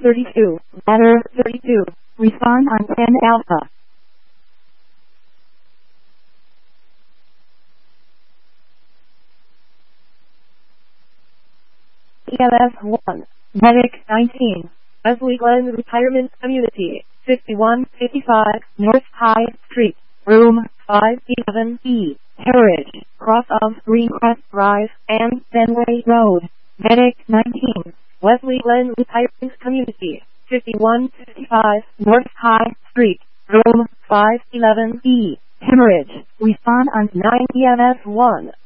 32, ladder 32, respawn on 10 alpha. ELF 1, Medic 19, Leslie Glen Retirement Community, 5155 North High Street, Room 511E, Heritage, cross of Greencrest Drive and Fenway Road. Medic 19, Leslie Glen Retirement Community, 5155 North High Street, Room 511E, Hemorrhage, respawn on 9 EMS 1.